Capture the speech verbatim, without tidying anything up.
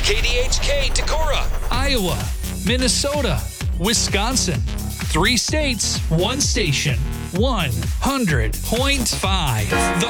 K D H K Decorah, Iowa, Minnesota, Wisconsin. Three states, one station, one hundred point five. The